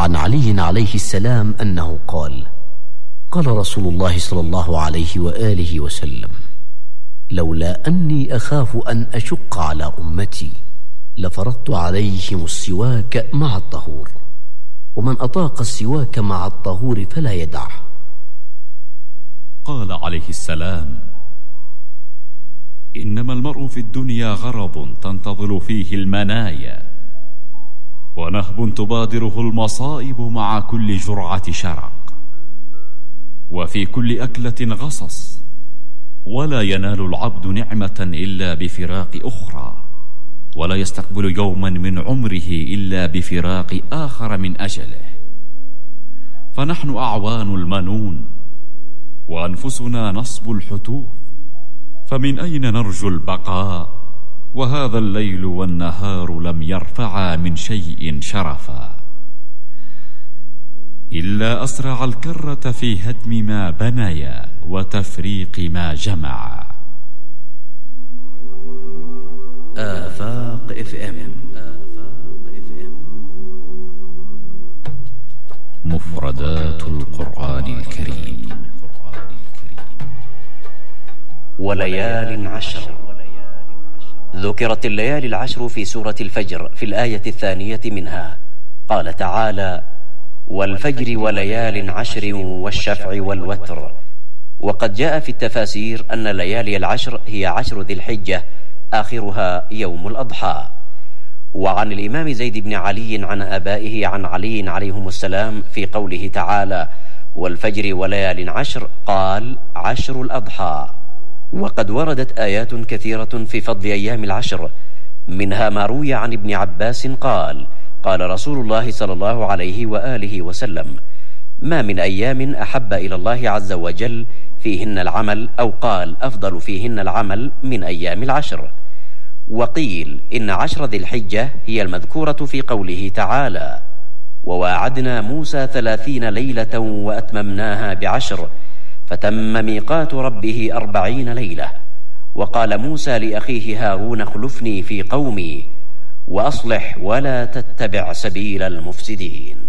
عن علي عليه السلام أنه قال: قال رسول الله صلى الله عليه وآله وسلم: لولا أني أخاف أن أشق على أمتي لفرضت عليهم السواك مع الطهور، ومن أطاق السواك مع الطهور فلا يدعه. قال عليه السلام: إنما المرء في الدنيا غرض تنتظر فيه المنايا، ونهب تبادره المصائب مع كل جرعة شرق، وفي كل أكلة غصص، ولا ينال العبد نعمة إلا بفراق أخرى، ولا يستقبل يوما من عمره إلا بفراق آخر من أجله. فنحن أعوان المنون، وأنفسنا نصب الحتوف، فمن أين نرجو البقاء؟ وهذا الليل والنهار لم يرفعا من شيء شرفا، إلا أسرع الكرة في هدم ما بنيا وتفريق ما جمعا. آفاق FM. مفردات القرآن الكريم. وليال عشر. ذكرت الليالي العشر في سورة الفجر في الآية 2 منها. قال تعالى: والفجر وليال عشر والشفع والوتر. وقد جاء في التفاسير أن ليالي العشر هي 10 ذي الحجة، آخرها يوم الأضحى. وعن الإمام زيد بن علي عن آبائه عن علي عليهم السلام في قوله تعالى: والفجر وليال عشر، قال: 10 الأضحى. وقد وردت آيات كثيرة في فضل أيام العشر، منها ما روي عن ابن عباس قال: قال رسول الله صلى الله عليه وآله وسلم: ما من أيام أحب إلى الله عز وجل فيهن العمل، أو قال: أفضل فيهن العمل من أيام العشر. وقيل إن 10 ذي الحجة هي المذكورة في قوله تعالى: وواعدنا موسى 30 ليلة وأتممناها ب10 فتم ميقات ربه 40 ليلة. وقال موسى لأخيه هارون: اخلفني في قومي وأصلح ولا تتبع سبيل المفسدين.